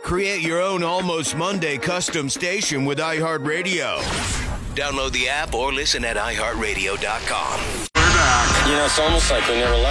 Create your own Almost Monday custom station with iHeartRadio. Download the app or listen at iHeartRadio.com. You know, it's almost like we never left.